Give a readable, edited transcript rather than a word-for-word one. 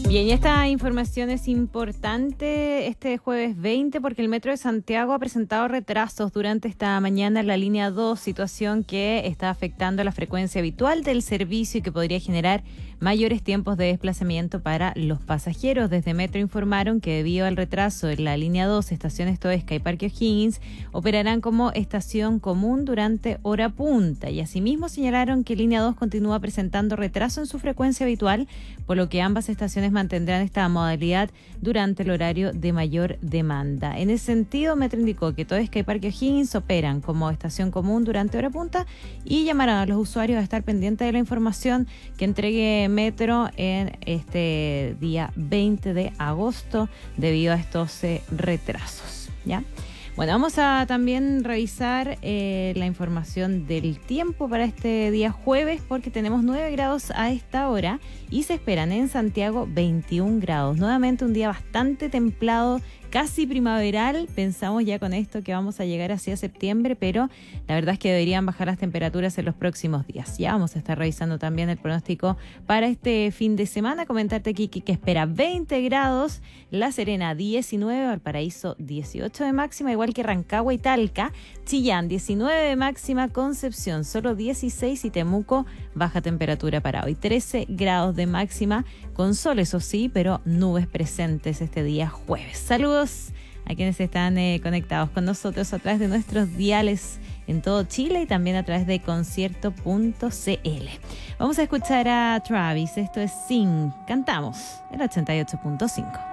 Bien, y esta información es importante este jueves 20 porque el Metro de Santiago ha presentado retrasos durante esta mañana en la línea 2, situación que está afectando la frecuencia habitual del servicio y que podría generar mayores tiempos de desplazamiento para los pasajeros. Desde Metro informaron que debido al retraso en la línea 2, estaciones Toesca y Parque O'Higgins operarán como estación común durante hora punta y asimismo señalaron que línea 2 continúa presentando retraso en su frecuencia habitual, por lo que ambas estaciones mantendrán esta modalidad durante el horario de mayor demanda. En ese sentido, Metro indicó que Toesca y Parque O'Higgins operan como estación común durante hora punta y llamarán a los usuarios a estar pendientes de la información que entregue Metro en este día 20 de agosto debido a estos retrasos, ¿ya? Bueno, vamos a también revisar la información del tiempo para este día jueves porque tenemos 9 grados a esta hora y se esperan en Santiago 21 grados. Nuevamente un día bastante templado, casi primaveral. Pensamos ya con esto que vamos a llegar hacia septiembre, pero la verdad es que deberían bajar las temperaturas en los próximos días. Ya vamos a estar revisando también el pronóstico para este fin de semana. Comentarte aquí que espera 20 grados, La Serena 19, Valparaíso 18 de máxima, igual que Rancagua y Talca, Chillán 19 de máxima, Concepción solo 16 y Temuco baja temperatura para hoy, 13 grados de máxima, con sol eso sí, pero nubes presentes este día jueves. Saludos a quienes están conectados con nosotros a través de nuestros diales en todo Chile y también a través de concierto.cl. Vamos a escuchar a Travis, esto es Sing, cantamos el 88.5.